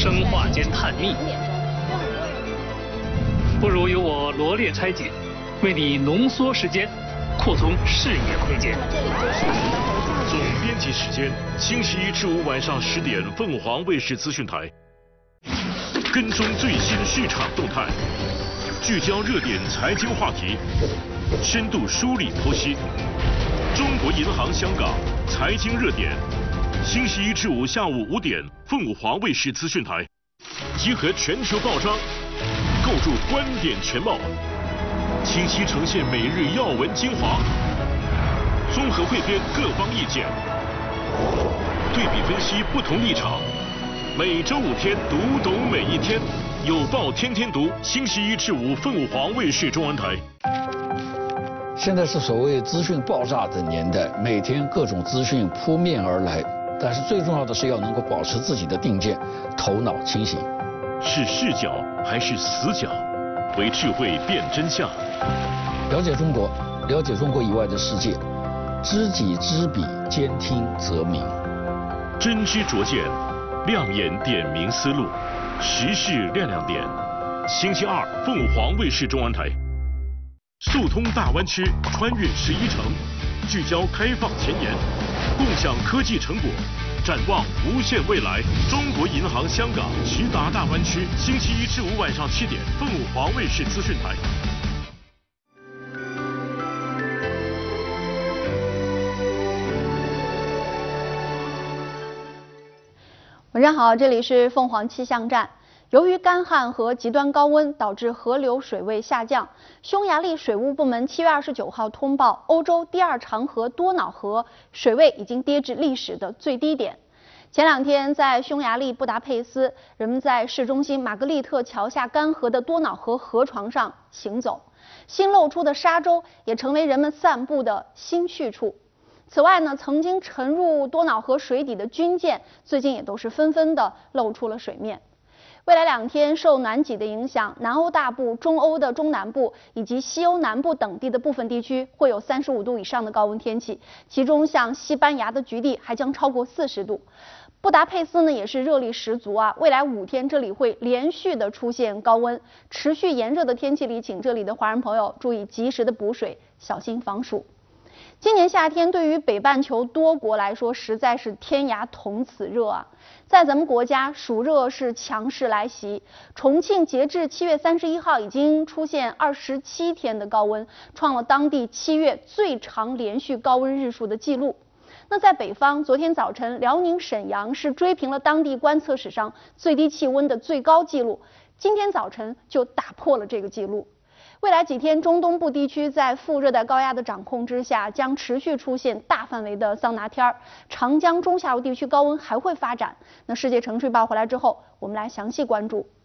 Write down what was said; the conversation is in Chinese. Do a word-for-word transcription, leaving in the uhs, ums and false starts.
生化间探秘。不如由我罗列拆解，为你浓缩时间，扩充视野窥见。 总编辑时间：星期一至五晚上十点，凤凰卫视资讯台。跟踪最新市场动态，聚焦热点财经话题，深度梳理剖析。中国银行香港财经热点，星期一至五下午五点，凤凰卫视资讯台，集合全球报章，构筑观点全貌，清晰呈现每日要闻精华，综合汇编各方意见，对比分析不同立场。每周五天，读懂每一天，有报天天读，星期一至五，凤凰卫视中文台。 现在是所谓资讯爆炸的年代，每天各种资讯扑面而来，但是最重要的是要能够保持自己的定见，头脑清醒。 是视角还是死角？为智慧辨真相。 了解中国，了解中国以外的世界，知己知彼，兼听则明。 真知灼见，亮眼点明思路，时事亮亮点。星期二，凤凰卫视中文台。速通大湾区，穿越十一城，聚焦开放前沿，共享科技成果，展望无限未来。中国银行香港直达大湾区，星期一至五晚上七点，凤凰卫视资讯台。 晚上好，这里是凤凰气象站。由于干旱和极端高温导致河流水位下降，匈牙利水务部门七月二十九号通报，欧洲第二长河多瑙河水位已经跌至历史的最低点。前两天，在匈牙利布达佩斯，人们在市中心玛格丽特桥下干涸的多瑙河河床上行走，新露出的沙洲也成为人们散步的新去处。此外呢，曾经沉入多瑙河水底的军舰，最近也都是纷纷的露出了水面。未来两天，受南极的影响，南欧大部、中欧的中南部以及西欧南部等地的部分地区会有三十五度以上的高温天气，其中像西班牙的局地还将超过四十度。布达佩斯呢也是热力十足啊，未来五天这里会连续的出现高温，持续炎热的天气里，请这里的华人朋友注意及时的补水，小心防暑。今年夏天对于北半球多国来说实在是天涯同此热啊！在咱们国家，暑热是强势来袭，重庆截至七月三十一号已经出现二十七天的高温，创了当地七月最长连续高温日数的记录。那在北方，昨天早晨辽宁沈阳是追平了当地观测史上最低气温的最高纪录，今天早晨就打破了这个记录。未来几天，中东部地区在副热带高压的掌控之下，将持续出现大范围的桑拿天儿。长江中下游地区高温还会发展。那世界城市报回来之后，我们来详细关注。